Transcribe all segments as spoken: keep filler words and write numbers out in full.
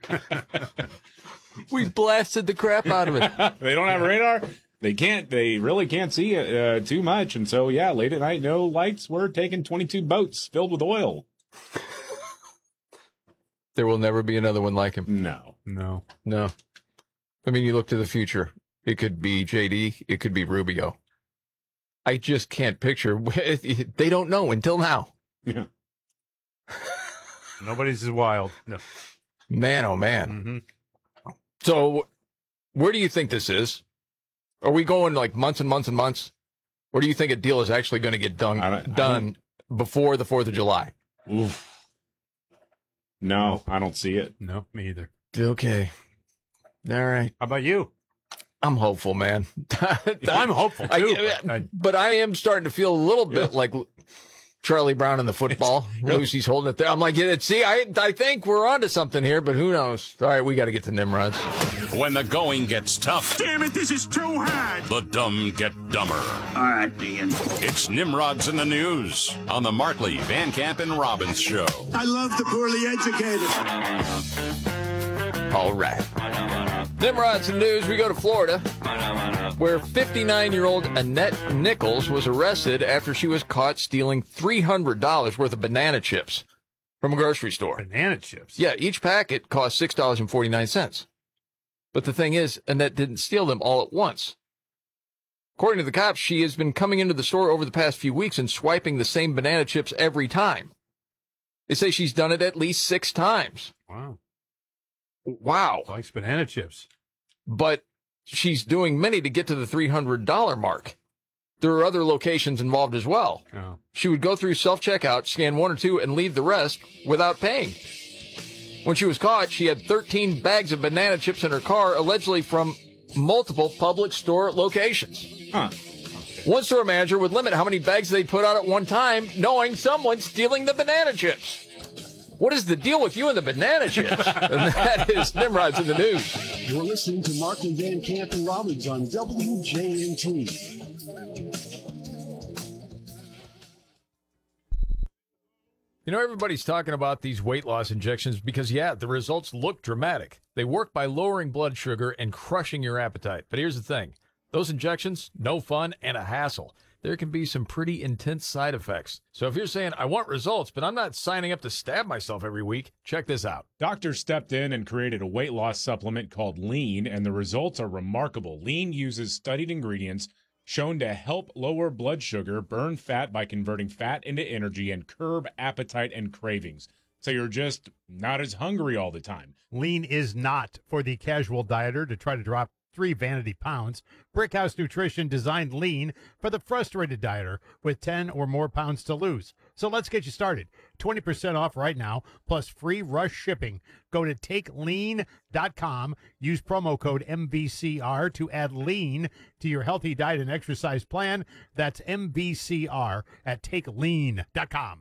We blasted the crap out of it. They don't have radar. They can't. They really can't see it uh, too much. And so, yeah, late at night, no lights. We're taking twenty-two boats filled with oil. There will never be another one like him. No. No. No. I mean, you look to the future. It could be J D. It could be Rubio. I just can't picture. They don't know until now. Yeah. Nobody's as wild. No. Man, oh, man. Mm-hmm. So where do you think this is? Are we going like months and months and months? Or do you think a deal is actually going to get done, I don't- I done before the fourth of July? Oof. No, I don't see it. No, me either. Okay. All right. How about you? I'm hopeful, man. I'm hopeful, I- too. I- but I- but I am starting to feel a little bit like Charlie Brown in the football. Lucy's holding it there. I'm like, yeah, see, I I think we're onto something here, but who knows? All right, we got to get to Nimrods. When the going gets tough, Damn it, this is too hard. the dumb get dumber. All right, Ian. It's Nimrods in the News on the Markley, Van Camp, and Robbins Show. I love the poorly educated. All right. Nimrods in the news, we go to Florida, where fifty-nine-year-old Annette Nichols was arrested after she was caught stealing three hundred dollars worth of banana chips from a grocery store. Banana chips? Yeah, each packet cost six dollars and forty-nine cents. But the thing is, Annette didn't steal them all at once. According to the cops, she has been coming into the store over the past few weeks and swiping the same banana chips every time. They say she's done it at least six times. Wow. Wow. Likes banana chips. But she's doing many to get to the three hundred dollars mark. There are other locations involved as well. Oh. She would go through self-checkout, scan one or two, and leave the rest without paying. When she was caught, she had thirteen bags of banana chips in her car, allegedly from multiple public store locations. Huh. One store manager would limit how many bags they put out at one time, knowing someone's stealing the banana chips. What is the deal with you and the banana chips? And that is Nimrod's in the News. You're listening to Markley, Van Camp, and Robbins on W J N T. You know, everybody's talking about these weight loss injections because, yeah, the results look dramatic. They work by lowering blood sugar and crushing your appetite. But here's the thing. Those injections, no fun and a hassle. There can be some pretty intense side effects. So if you're saying, I want results, but I'm not signing up to stab myself every week, check this out. Doctors stepped in and created a weight loss supplement called Lean, and the results are remarkable. Lean uses studied ingredients shown to help lower blood sugar, burn fat by converting fat into energy, and curb appetite and cravings. So you're just not as hungry all the time. Lean is not for the casual dieter to try to drop three vanity pounds. Brickhouse Nutrition designed Lean for the frustrated dieter with ten or more pounds to lose. So let's get you started. twenty percent off right now, plus free rush shipping. Go to take lean dot com. Use promo code M V C R to add Lean to your healthy diet and exercise plan. That's M V C R at take lean dot com.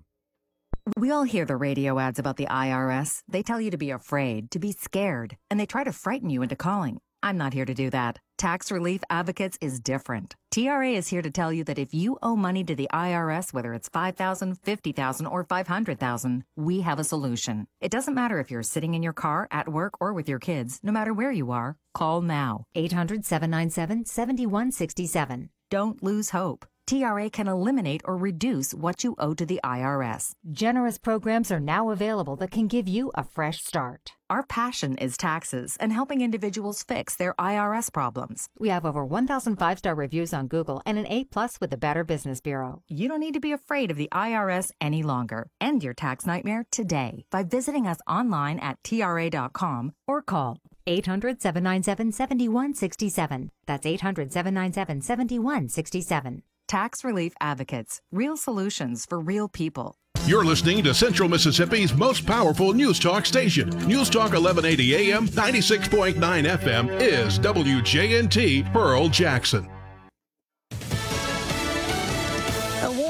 We all hear the radio ads about the I R S. They tell you to be afraid, to be scared, and they try to frighten you into calling. I'm not here to do that. Tax Relief Advocates is different. T R A is here to tell you that if you owe money to the I R S, whether it's five thousand dollars, fifty thousand dollars, or five hundred thousand dollars, we have a solution. It doesn't matter if you're sitting in your car, at work, or with your kids. No matter where you are, call now. eight hundred, seven nine seven, seven one six seven. Don't lose hope. T R A can eliminate or reduce what you owe to the I R S. Generous programs are now available that can give you a fresh start. Our passion is taxes and helping individuals fix their I R S problems. We have over one thousand five-star reviews on Google and an A plus with the Better Business Bureau. You don't need to be afraid of the I R S any longer. End your tax nightmare today by visiting us online at T R A dot com or call eight hundred, seven nine seven, seven one six seven. That's eight hundred, seven nine seven, seven one six seven. Tax Relief Advocates. Real solutions for real people. You're listening to Central Mississippi's most powerful news talk station. News Talk eleven eighty A M, ninety-six point nine F M is W J N T Pearl Jackson. A warning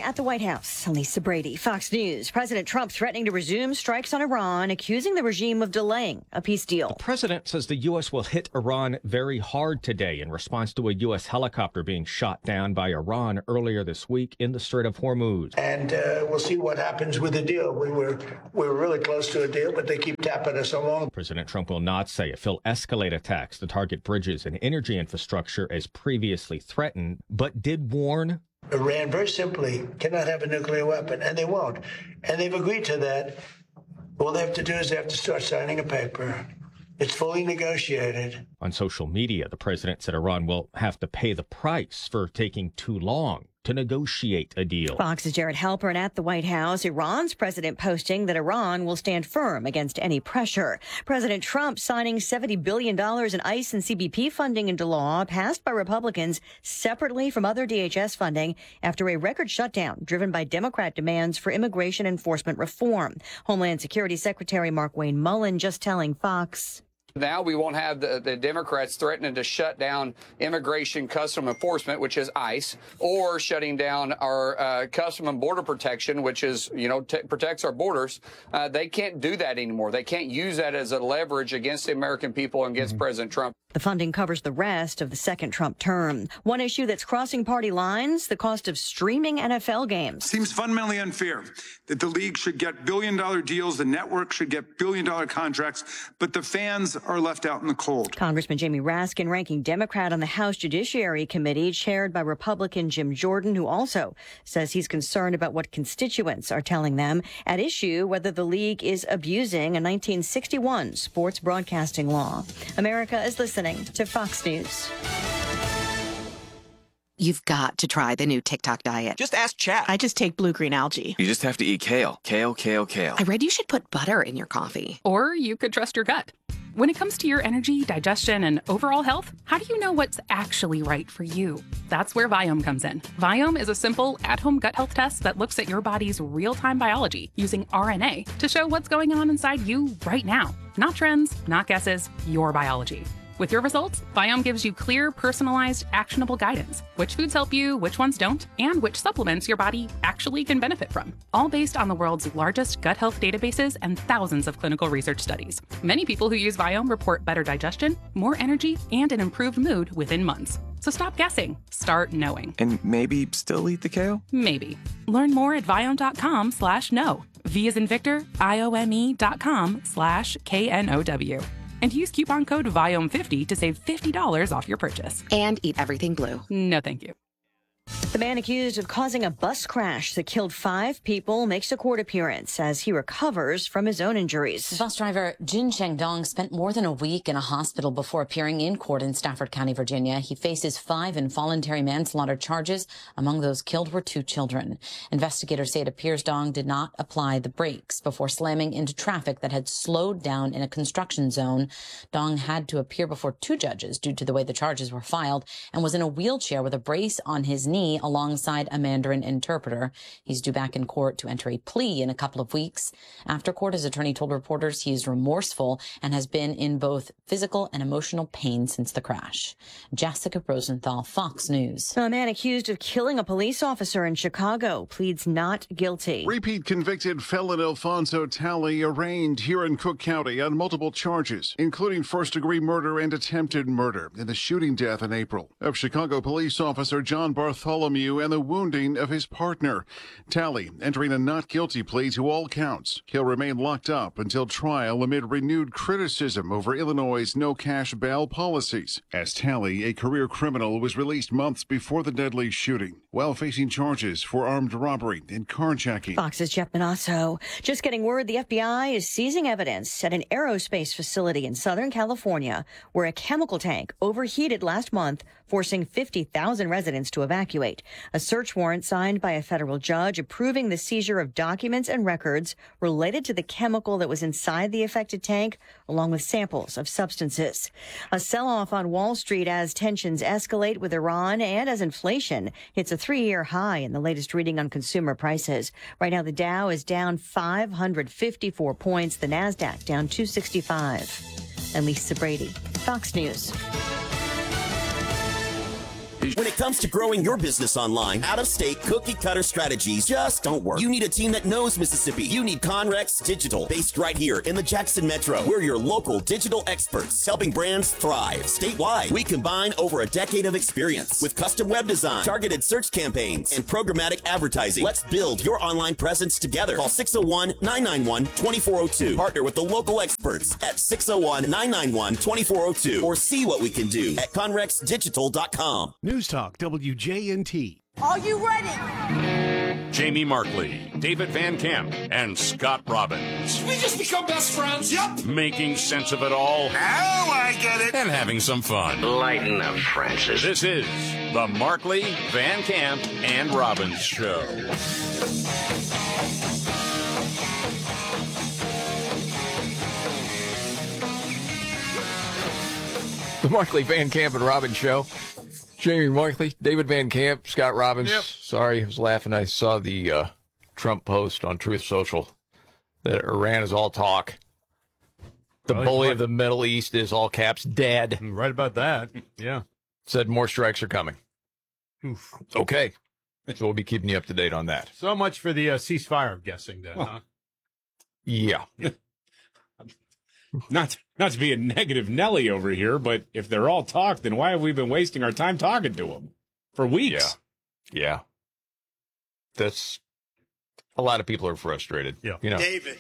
at the White House. Lisa Brady, Fox News. President Trump threatening to resume strikes on Iran, accusing the regime of delaying a peace deal. The president says the U S will hit Iran very hard today in response to a U S helicopter being shot down by Iran earlier this week in the Strait of Hormuz. And uh, we'll see what happens with the deal. We were we were really close to a deal, but they keep tapping us along. President Trump will not say if he'll escalate attacks to target bridges and energy infrastructure as previously threatened, but did warn Iran very simply cannot have a nuclear weapon, and they won't. And they've agreed to that. All they have to do is they have to start signing a paper. It's fully negotiated. On social media, the president said Iran will have to pay the price for taking too long to negotiate a deal. Fox's Jared Halpern at the White House. Iran's president posting that Iran will stand firm against any pressure. President Trump signing seventy billion dollars in ICE and C B P funding into law passed by Republicans separately from other D H S funding after a record shutdown driven by Democrat demands for immigration enforcement reform. Homeland Security Secretary Markwayne Mullin just telling Fox. Now we won't have the, the Democrats threatening to shut down immigration custom enforcement, which is ICE, or shutting down our uh, custom and border protection, which is, you know, t- protects our borders. Uh, they can't do that anymore. They can't use that as a leverage against the American people and against mm-hmm. President Trump. The funding covers the rest of the second Trump term. One issue that's crossing party lines, the cost of streaming N F L games. Seems fundamentally unfair that the league should get billion-dollar deals, the network should get billion-dollar contracts, but the fans are left out in the cold. Congressman Jamie Raskin, ranking Democrat on the House Judiciary Committee, chaired by Republican Jim Jordan, who also says he's concerned about what constituents are telling them at issue whether the league is abusing a nineteen sixty-one sports broadcasting law. America is listening to Fox News. You've got to try the new TikTok diet. Just ask Chat. I just take blue-green algae. You just have to eat kale. Kale, kale, kale. I read you should put butter in your coffee. Or you could trust your gut. When it comes to your energy, digestion, and overall health, how do you know what's actually right for you? That's where Viome comes in. Viome is a simple, at-home gut health test that looks at your body's real-time biology using R N A to show what's going on inside you right now. Not trends, not guesses, your biology. With your results, Viome gives you clear, personalized, actionable guidance. Which foods help you, which ones don't, and which supplements your body actually can benefit from. All based on the world's largest gut health databases and thousands of clinical research studies. Many people who use Viome report better digestion, more energy, and an improved mood within months. So stop guessing. Start knowing. And maybe still eat the kale? Maybe. Learn more at Viome.com slash know. V as in Victor, I O M E dot com slash K N O W. And use coupon code Viome fifty to save fifty dollars off your purchase. And eat everything blue. No, thank you. The man accused of causing a bus crash that killed five people makes a court appearance as he recovers from his own injuries. Bus driver Jin Cheng-dong spent more than a week in a hospital before appearing in court in Stafford County, Virginia. He faces five involuntary manslaughter charges. Among those killed were two children. Investigators say it appears Dong did not apply the brakes before slamming into traffic that had slowed down in a construction zone. Dong had to appear before two judges due to the way the charges were filed and was in a wheelchair with a brace on his knee alongside a Mandarin interpreter. He's due back in court to enter a plea in a couple of weeks. After court, his attorney told reporters he is remorseful and has been in both physical and emotional pain since the crash. Jessica Rosenthal, Fox News. A man accused of killing a police officer in Chicago pleads not guilty. Repeat convicted felon Alfonso Talley arraigned here in Cook County on multiple charges, including first-degree murder and attempted murder in the shooting death in April of Chicago police officer John Bartholomew and the wounding of his partner. Talley entering a not guilty plea to all counts. He'll remain locked up until trial amid renewed criticism over Illinois' no-cash bail policies. As Talley, a career criminal, was released months before the deadly shooting, while facing charges for armed robbery and carjacking. Fox's Jeff Manasso. Just getting word the F B I is seizing evidence at an aerospace facility in Southern California where a chemical tank overheated last month, forcing fifty thousand residents to evacuate. A search warrant signed by a federal judge approving the seizure of documents and records related to the chemical that was inside the affected tank, along with samples of substances. A sell-off on Wall Street as tensions escalate with Iran and as inflation hits a three-year high in the latest reading on consumer prices. Right now, the Dow is down five hundred fifty-four points, the NASDAQ down two sixty-five. And Lisa Brady, Fox News. When it comes to growing your business online, out-of-state cookie-cutter strategies just don't work. You need a team that knows Mississippi. You need Conrex Digital, based right here in the Jackson Metro. We're your local digital experts, helping brands thrive statewide. We combine over a decade of experience with custom web design, targeted search campaigns, and programmatic advertising. Let's build your online presence together. Call six oh one, nine nine one, two four oh two. Partner with the local experts at six oh one, nine nine one, two four oh two or see what we can do at conrex digital dot com. News Talk W J N T. Are you ready? Jamie Markley, David Van Camp, and Scott Robbins. We just become best friends. Yep. Making sense of it all. Now I get it. And having some fun. Lighten up, Francis. This is the Markley, Van Camp, and Robbins Show. The Markley, Van Camp, and Robbins Show. Jamie Markley, David Van Camp, Scott Robbins. Yep. Sorry, I was laughing. I saw the uh, Trump post on Truth Social that Iran is all talk. The Well, bully right. of the Middle East is all caps dead. Right about that. Yeah. Said more strikes are coming. Oof. Okay. So we'll be keeping you up to date on that. So much for the uh, ceasefire, I'm guessing, then, Well, huh? Yeah. Not not to be a negative Nelly over here, but if they're all talk, then why have we been wasting our time talking to them for weeks? Yeah. Yeah. That's a lot of people are frustrated. Yeah. You know. David.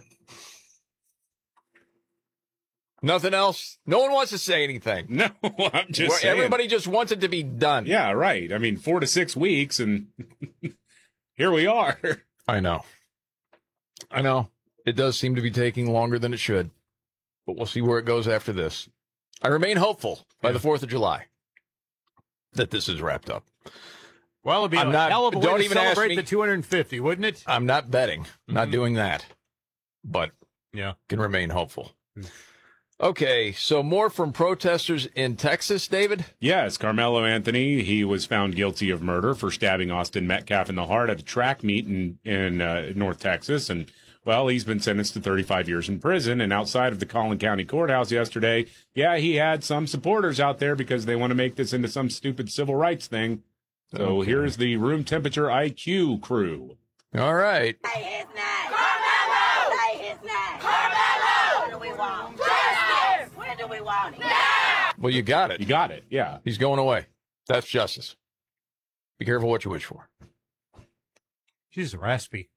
Nothing else. No one wants to say anything. No, I'm just Where saying. everybody just wants it to be done. Yeah, right. I mean, four to six weeks, and here we are. I know. I know. It does seem to be taking longer than it should, but we'll see where it goes after this. I remain hopeful by the fourth of July that this is wrapped up. Well, it'd be I'm a not- hell of a way don't to even ask celebrate me. the two hundred fifty, wouldn't it? I'm not betting. I'm not doing that, but Yeah. can remain hopeful. Okay, so more from protesters in Texas, David? Yes, Carmelo Anthony, he was found guilty of murder for stabbing Austin Metcalf in the heart at a track meet in, in uh, North Texas. And, well, he's been sentenced to thirty-five years in prison. And outside of the Collin County Courthouse yesterday, yeah, he had some supporters out there because they want to make this into some stupid civil rights thing. So Okay. here's the room temperature I Q crew. All right. Say his name. Carmelo. Say his name. Carmelo. When do we want justice? When do we want it? Now. Well, you got it. You got it, yeah. He's going away. That's justice. Be careful what you wish for. She's raspy.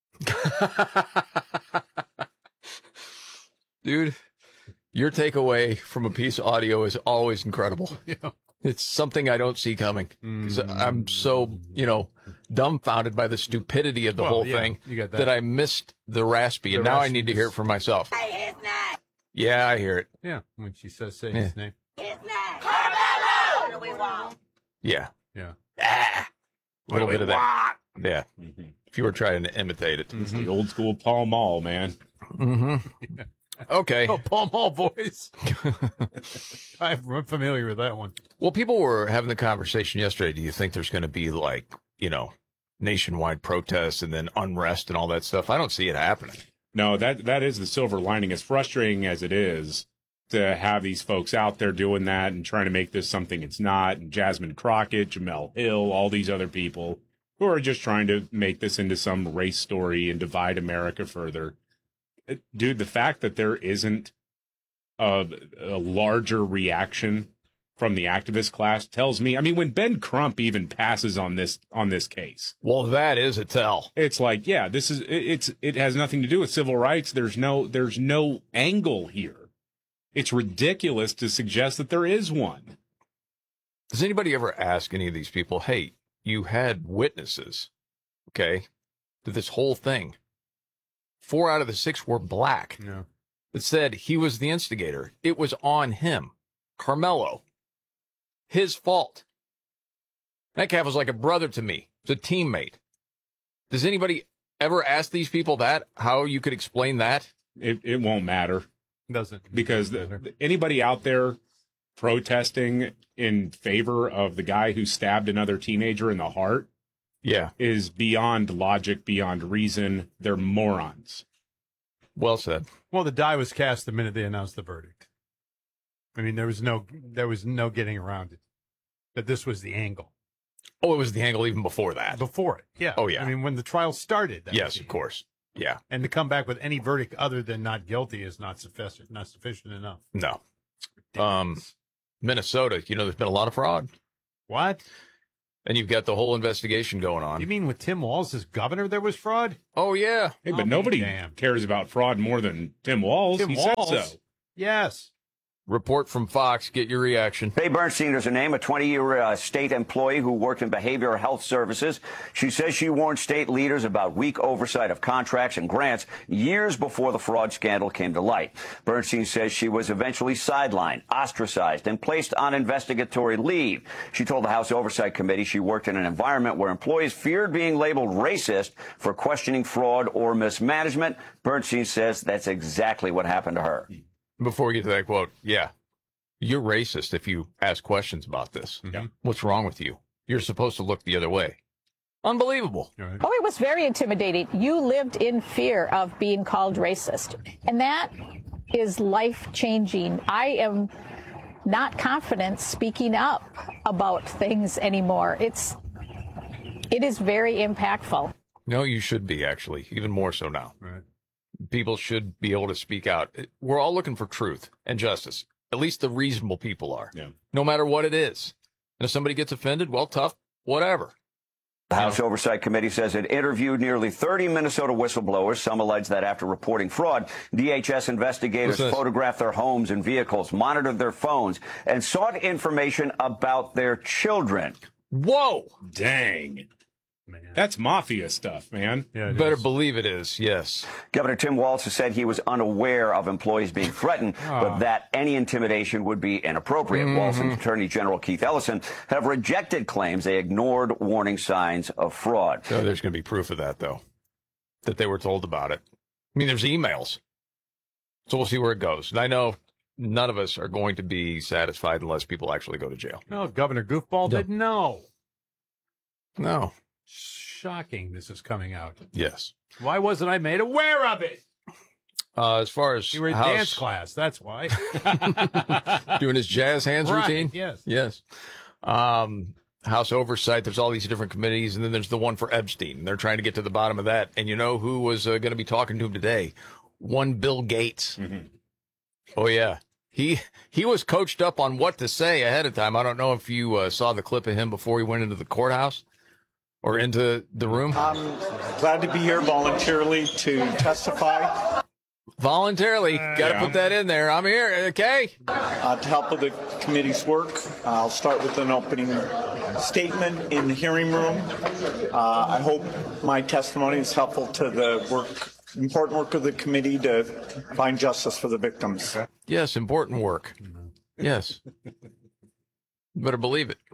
Dude, your takeaway from a piece of audio is always incredible. Yeah. It's something I don't see coming. 'Cause I'm so, you know, dumbfounded by the stupidity of the Well, whole yeah, thing you got that. that I missed the raspy, The and now I need to raspiness. hear it for myself. Say his name. Yeah, I hear it. Yeah, when she says say Yeah. his name. His name. Carmelo. When do we want? Yeah. Yeah. Ah, a little What bit do of we that. Yeah. If you were trying to imitate it. It's the old school Paul Mall, man. Mm-hmm. Okay. Oh, Paul Mall voice. I'm familiar with that one. Well, people were having the conversation yesterday. Do you think there's going to be like, you know, nationwide protests and then unrest and all that stuff? I don't see it happening. No, that that is the silver lining. As frustrating as it is to have these folks out there doing that and trying to make this something it's not, and Jasmine Crockett, Jamel Hill, all these other people who are just trying to make this into some race story and divide America further. It- Dude, the fact that there isn't a, a larger reaction from the activist class tells me, I mean, when Ben Crump even passes on this on this case, Well, that is a tell. it's like, yeah, this is it, it's it has nothing to do with civil rights. There's no there's no angle here. It's ridiculous to suggest that there is one. Does anybody ever ask any of these people, hey, you had witnesses, okay, to this whole thing? Four out of the six were black. Yeah. That said he was the instigator. It was on him. Carmelo. His fault. Metcalf was like a brother to me. It's a teammate. Does anybody ever ask these people that? How you could explain that? It it won't matter Doesn't. because the, anybody out there protesting in favor of the guy who stabbed another teenager in the heart Yeah. is beyond logic, beyond reason. They're morons. Well said. Well, the die was cast the minute they announced the verdict. I mean, there was no there was no getting around it. that this was the angle. Oh, it was the angle even before that. Before it, yeah. Oh, yeah. I mean, when the trial started. That yes, of course. Yeah. And to come back with any verdict other than not guilty is not sufficient, not sufficient enough. No. Um, Minnesota, you know, there's been a lot of fraud. What? And you've got the whole investigation going on. You mean with Tim Walz as governor there was fraud? Oh, yeah. Hey, but Oh, nobody damn. cares about fraud more than Tim Walz. Tim he Walz. said so. Yes. Report from Fox. Get your reaction. Faye Bernstein is her name, a twenty-year uh, state employee who worked in behavioral health services. She says she warned state leaders about weak oversight of contracts and grants years before the fraud scandal came to light. Bernstein says she was eventually sidelined, ostracized, and placed on investigatory leave. She told the House Oversight Committee she worked in an environment where employees feared being labeled racist for questioning fraud or mismanagement. Bernstein says that's exactly what happened to her. Before we get to that quote, yeah, you're racist if you ask questions about this. Mm-hmm. What's wrong with you? You're supposed to look the other way. Unbelievable. Oh, it was very intimidating. You lived in fear of being called racist. And that is life-changing. I am not confident speaking up about things anymore. It's, it is very impactful. No, you should be, actually, even more so now. Right. People should be able to speak out. We're all looking for truth and justice. At least the reasonable people are. Yeah. No matter what it is. And if somebody gets offended, well, tough, whatever. The House Oversight Committee says it interviewed nearly thirty Minnesota whistleblowers. Some allege that after reporting fraud, D H S investigators photographed their homes and vehicles, monitored their phones, and sought information about their children. Whoa! Dang. That's mafia stuff, man. Yeah, Better is. believe it is, yes. Governor Tim Walz has said he was unaware of employees being threatened, but that any intimidation would be inappropriate. Mm-hmm. Walz and Attorney General Keith Ellison have rejected claims they ignored warning signs of fraud. So there's going to be proof of that, though, that they were told about it. I mean, there's emails. So we'll see where it goes. And I know none of us are going to be satisfied unless people actually go to jail. No, Governor Goofball No. didn't know. No. Shocking this is coming out. Yes. Why wasn't I made aware of it? Uh, as far as You were in House- dance class, that's why. doing his jazz hands Right, routine? yes. Yes. Um, House Oversight, there's all these different committees, and then there's the one for Epstein. They're trying to get to the bottom of that. And you know who was uh, going to be talking to him today? One Bill Gates. Mm-hmm. Oh, yeah. He he was coached up on what to say ahead of time. I don't know if you uh, saw the clip of him before he went into the courthouse or into the room. I'm glad to be here voluntarily to testify. Voluntarily. Uh, Got to yeah. put that in there. I'm here. Okay. Uh, to help with the committee's work, I'll start with an opening statement in the hearing room. Uh, I hope my testimony is helpful to the work, important work of the committee to find justice for the victims. Yes, important work. Yes. Better believe it.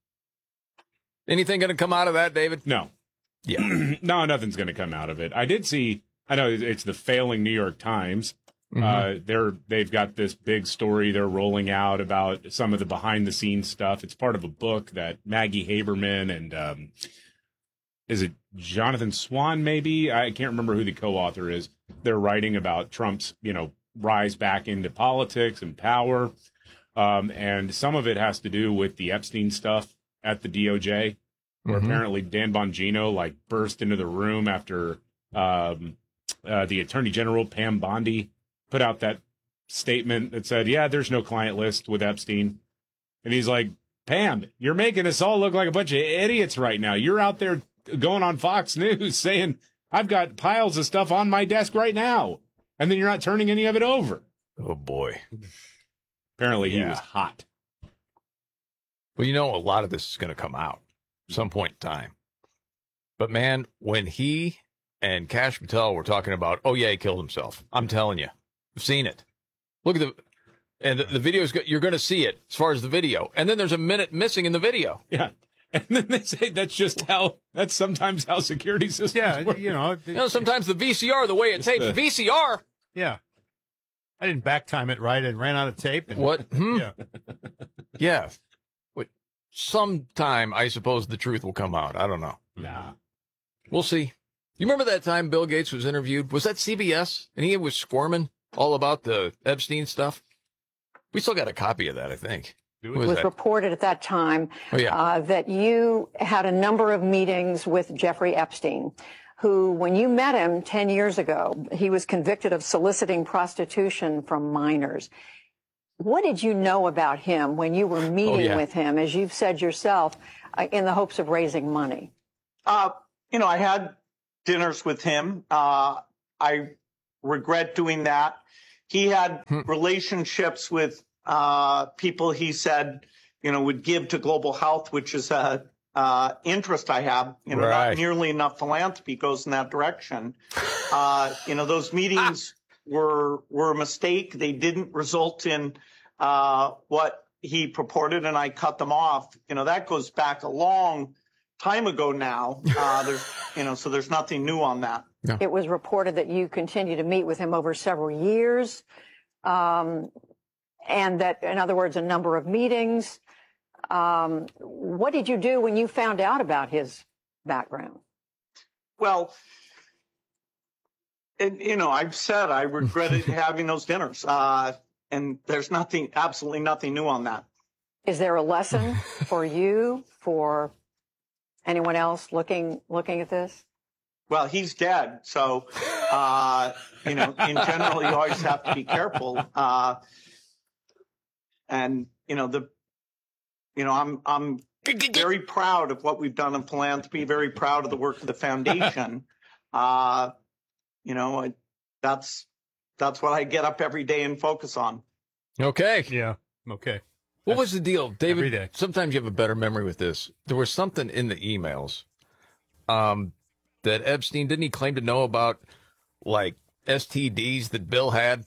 Anything going to come out of that, David? No. Yeah. No, nothing's going to come out of it. I did see, I know it's the failing New York Times. Mhm. Uh, they're, they've got this big story they're rolling out about some of the behind the scenes stuff. It's part of a book that Maggie Haberman and, um, is it Jonathan Swan, maybe? I can't remember who the co-author is. They're writing about Trump's, you know, rise back into politics and power. Um, and some of it has to do with the Epstein stuff at the D O J, where Mhm. apparently Dan Bongino like burst into the room after um, uh, the Attorney General, Pam Bondi, put out that statement that said, yeah, there's no client list with Epstein. And he's like, Pam, you're making us all look like a bunch of idiots right now. You're out there going on Fox News saying, I've got piles of stuff on my desk right now. And then you're not turning any of it over. Oh, boy. Apparently he Yeah. was hot. Well, you know, a lot of this is going to come out at some point in time. But, man, when he and Kash Patel were talking about, oh, yeah, he killed himself. I'm telling you. I've seen it. Look at the... And the, the video is... You're going to see it as far as the video. And then there's a minute missing in the video. Yeah. And then they say that's just how... That's sometimes how security systems Yeah, work. you know. You know, sometimes the V C R, the way it tapes, the- V C R... Yeah. I didn't back time it right and ran out of tape. And, What? Hmm? Yeah. Yeah. But sometime, I suppose, the truth will come out. I don't know. Nah. We'll see. You remember that time Bill Gates was interviewed? Was that C B S? And he was squirming all about the Epstein stuff? We still got a copy of that, I think. Who was that? reported at that time Oh, yeah. uh, that you had a number of meetings with Jeffrey Epstein, who, when you met him ten years ago, he was convicted of soliciting prostitution from minors. What did you know about him when you were meeting yeah. with him, as you've said yourself, uh, in the hopes of raising money? Uh, you know, I had dinners with him. Uh, I regret doing that. He had relationships with uh, people he said, you know, would give to global health, which is a uh, interest I have. You know, Right. not nearly enough philanthropy goes in that direction. Uh, you know, those meetings were were a mistake. They didn't result in uh, what he purported, and I cut them off. You know, that goes back a long time ago now. Uh, there's, you know, so there's nothing new on that. It was reported that you continued to meet with him over several years, um, and that, in other words, a number of meetings. Um, what did you do when you found out about his background? Well, and, you know, I've said I regretted having those dinners, uh, and there's nothing, absolutely nothing new on that. Is there a lesson for you, for anyone else looking looking at this? Well, he's dead, so uh, you know, in general, you always have to be careful. Uh, and you know, the, you know, I'm I'm very proud of what we've done in philanthropy. Very proud of the work of the foundation. Uh, you know, I, that's that's what I get up every day and focus on. Okay. Yeah. Okay. What was the deal, David? every day. Sometimes you have a better memory with this. There was something in the emails um, that Epstein, didn't he claim to know about, like, S T Ds that Bill had?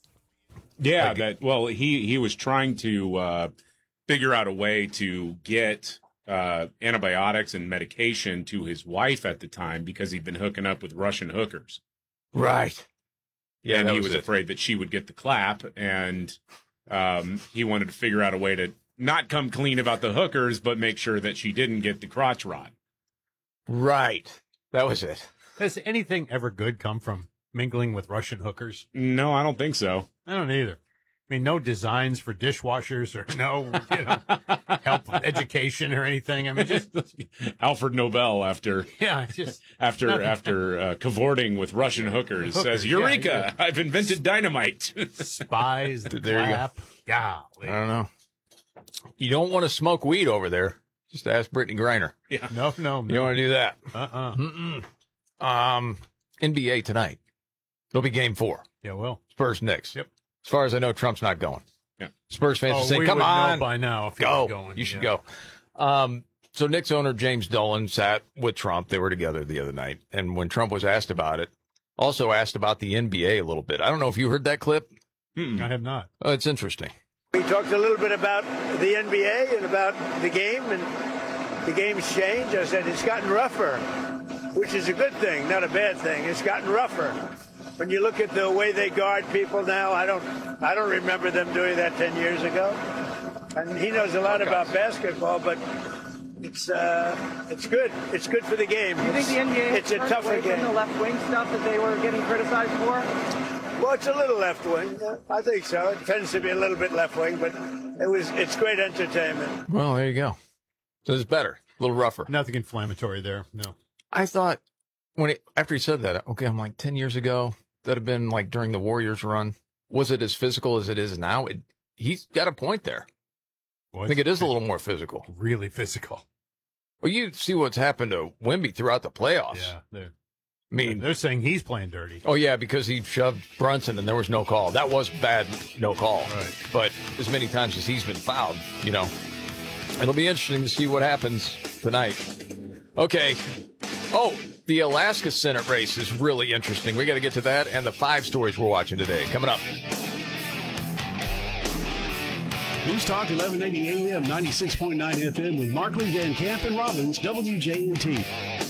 Yeah, Like- that well, he he was trying to uh, figure out a way to get uh, antibiotics and medication to his wife at the time because he'd been hooking up with Russian hookers. Right. Yeah, and that he was was it. afraid that she would get the clap, and um, he wanted to figure out a way to not come clean about the hookers, but make sure that she didn't get the crotch rod. Right. That was it. Has anything ever good come from mingling with Russian hookers? No, I don't think so. I don't either. I mean, no designs for dishwashers or no you know, help with education or anything. I mean, just Alfred Nobel, after yeah, just after nothing. after uh, cavorting with Russian hookers, Hookers, says, yeah, "Eureka! yeah. I've invented dynamite." spies, the There you go. clap. Golly. I don't know. You don't want to smoke weed over there. Just ask Brittany Griner. Yeah. No, no, You no. don't want to do that. Uh-uh. Mm-mm. Um, N B A tonight. It'll be game four. Yeah, well. Spurs Knicks. Yep. As far as I know, Trump's not going. Yeah. Spurs fans Oh, are saying, we come would know on. by now if he go. was going, You should yeah. go. Um, so Knicks owner James Dolan sat with Trump. They were together the other night. And when Trump was asked about it, also asked about the N B A a little bit. I don't know if you heard that clip. I have not. Oh, it's interesting. We talked a little bit about the N B A and about the game, and the game's changed. I said it's gotten rougher, which is a good thing, not a bad thing. It's gotten rougher. When you look at the way they guard people now, I don't, I don't remember them doing that ten years ago. And he knows a lot about basketball, but it's, uh, it's good. It's good for the game. Do you think the N B A It's a turned tougher away game. from the left-wing stuff that they were getting criticized for? Well, it's a little left wing. I think so. It tends to be a little bit left wing, but it was it's great entertainment. Well, there you go. So it's better. A little rougher. Nothing inflammatory there. No. I thought when it, after he said that, okay, I'm like ten years ago, that had been like during the Warriors run. Was it as physical as it is now? It, he's got a point there. Boy, I think it is a little more physical. Really physical. Well, you see what's happened to Wemby throughout the playoffs. Yeah. They're, I mean, they're saying he's playing dirty. oh yeah, because he shoved Brunson and there was no call. That was bad, no call. Right. But as many times as he's been fouled, you know, it'll be interesting to see what happens tonight. Okay. Oh, the Alaska Senate race is really interesting. We got to get to that and the five stories we're watching today. Coming up. News Talk eleven eighty A M, ninety-six point nine F M with Markley, Van Camp, and Robbins, W J N T.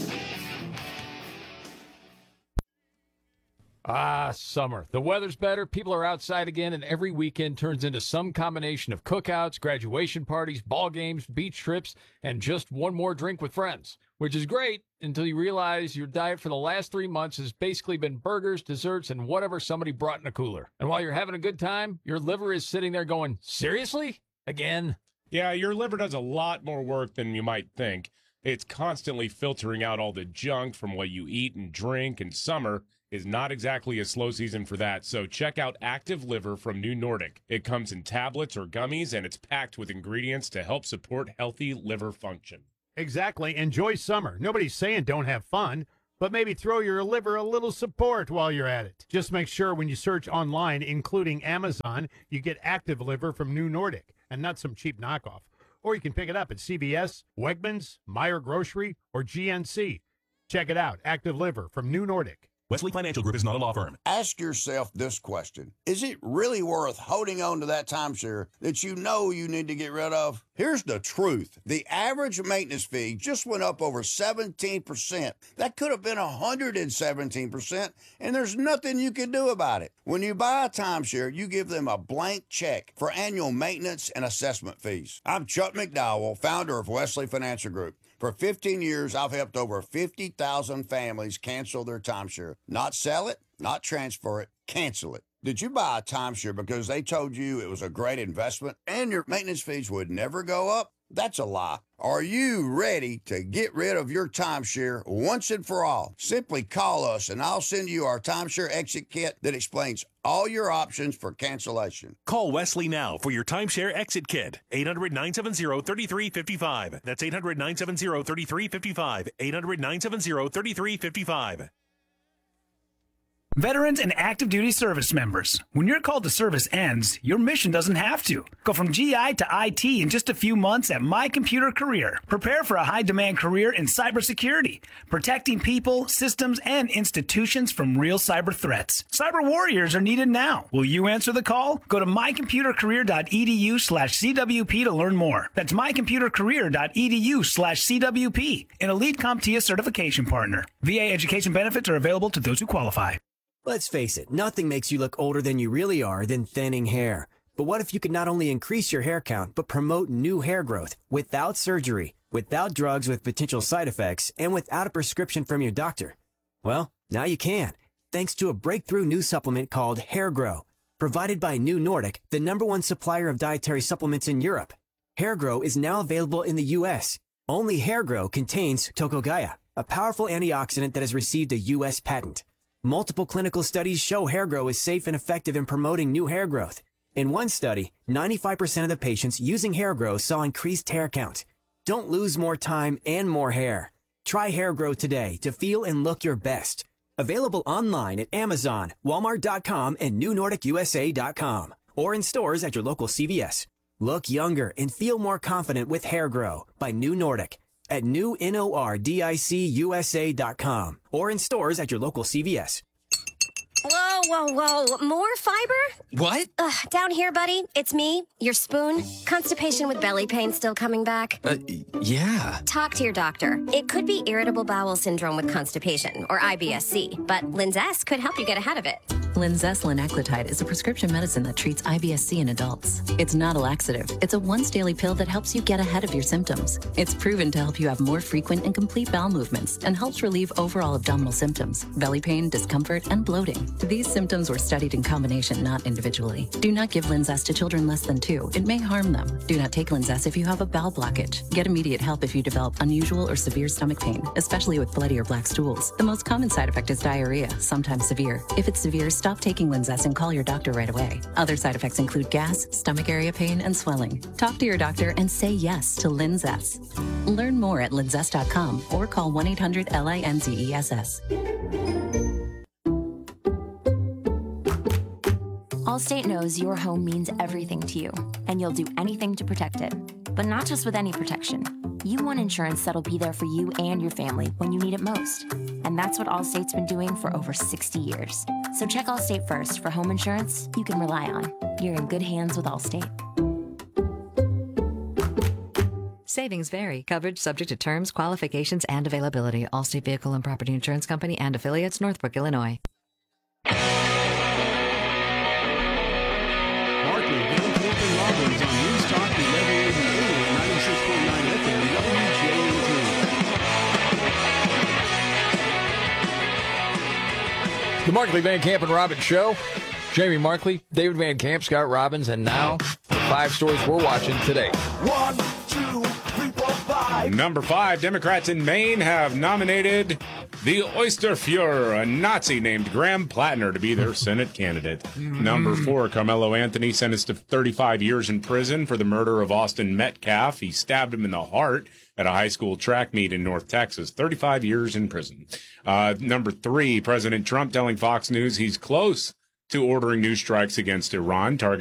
Ah, summer. The weather's better, people are outside again, and every weekend turns into some combination of cookouts, graduation parties, ball games, beach trips, and just one more drink with friends, which is great until you realize your diet for the last three months has basically been burgers, desserts, and whatever somebody brought in a cooler. And while you're having a good time, your liver is sitting there going, seriously? Again? Yeah, your liver does a lot more work than you might think. It's constantly filtering out all the junk from what you eat and drink, and summer is not exactly a slow season for that. So check out Active Liver from New Nordic. It comes in tablets or gummies, and it's packed with ingredients to help support healthy liver function. Exactly. Enjoy summer. Nobody's saying don't have fun, but maybe throw your liver a little support while you're at it. Just make sure when you search online, including Amazon, you get Active Liver from New Nordic and not some cheap knockoff. Or you can pick it up at C V S, Wegmans, Meyer Grocery, or G N C. Check it out. Active Liver from New Nordic. Wesley Financial Group is not a law firm. Ask yourself this question. Is it really worth holding on to that timeshare that you know you need to get rid of? Here's the truth. The average maintenance fee just went up over seventeen percent. That could have been one hundred seventeen percent, and there's nothing you can do about it. When you buy a timeshare, you give them a blank check for annual maintenance and assessment fees. I'm Chuck McDowell, founder of Wesley Financial Group. For fifteen years, I've helped over fifty thousand families cancel their timeshare. Not sell it, not transfer it, cancel it. Did you buy a timeshare because they told you it was a great investment and your maintenance fees would never go up? That's a lie. Are you ready to get rid of your timeshare once and for all? Simply call us and I'll send you our timeshare exit kit that explains all your options for cancellation. Call Wesley now for your timeshare exit kit. eight hundred, nine seven zero, three three five five. That's eight hundred, nine seven zero, three three five five. eight hundred, nine seven zero, three three five five. Veterans and active duty service members, when your call to service ends, your mission doesn't have to. Go from G I to I T in just a few months at My Computer Career. Prepare for a high-demand career in cybersecurity, protecting people, systems, and institutions from real cyber threats. Cyber warriors are needed now. Will you answer the call? Go to mycomputercareer.edu slash CWP to learn more. That's mycomputercareer.edu slash CWP, an elite CompTIA certification partner. V A education benefits are available to those who qualify. Let's face it, nothing makes you look older than you really are than thinning hair. But what if you could not only increase your hair count, but promote new hair growth without surgery, without drugs with potential side effects, and without a prescription from your doctor? Well, now you can, thanks to a breakthrough new supplement called Hair Grow, provided by New Nordic, the number one supplier of dietary supplements in Europe. Hair Grow is now available in the U S. Only Hair Grow contains Tocogaya, a powerful antioxidant that has received a U S patent. Multiple clinical studies show Hair Grow is safe and effective in promoting new hair growth. In one study, ninety-five percent of the patients using Hair Grow saw increased hair count. Don't lose more time and more hair. Try Hair Grow today to feel and look your best. Available online at Amazon, Walmart dot com, and New Nordic U S A dot com, or in stores at your local C V S. Look younger and feel more confident with Hair Grow by New Nordic at new nordic U S A dot com or in stores at your local C V S. Whoa, whoa, whoa. More fiber? What? Ugh, down here, buddy. It's me, your spoon. Constipation with belly pain still coming back? Uh, yeah. Talk to your doctor. It could be irritable bowel syndrome with constipation, or I B S C, but Linzess could help you get ahead of it. Linzess linaclotide is a prescription medicine that treats I B S C in adults. It's not a laxative. It's a once-daily pill that helps you get ahead of your symptoms. It's proven to help you have more frequent and complete bowel movements and helps relieve overall abdominal symptoms, belly pain, discomfort, and bloating. These symptoms were studied in combination, not individually. Do not give Linzess to children less than two. It may harm them. Do not take Linzess if you have a bowel blockage. Get immediate help if you develop unusual or severe stomach pain, especially with bloody or black stools. The most common side effect is diarrhea, sometimes severe. If it's severe, stop taking Linzess and call your doctor right away. Other side effects include gas, stomach area pain, and swelling. Talk to your doctor and say yes to Linzess. Learn more at linzess dot com or call one eight hundred L I N Z E S S. Allstate knows your home means everything to you, and you'll do anything to protect it. But not just with any protection. You want insurance that'll be there for you and your family when you need it most. And that's what Allstate's been doing for over sixty years. So check Allstate first for home insurance you can rely on. You're in good hands with Allstate. Savings vary. Coverage subject to terms, qualifications, and availability. Allstate Vehicle and Property Insurance Company and affiliates, Northbrook, Illinois. Markley, Van Camp and Robbins on News Talk eleven eighty and ninety-six point nine F M, W J M T. The Markley, Van Camp and Robbins Show. Jamie Markley, David Van Camp, Scott Robbins, and now the five stories we're watching today. One, two, three, four, five. Number five, Democrats in Maine have nominated the Oysterfuhrer, a Nazi named Graham Plattner, to be their Senate candidate. Number four, Carmelo Anthony sentenced to thirty-five years in prison for the murder of Austin Metcalf. He stabbed him in the heart at a high school track meet in North Texas. thirty-five years in prison. Uh, number three, President Trump telling Fox News he's close to ordering new strikes against Iran, targeting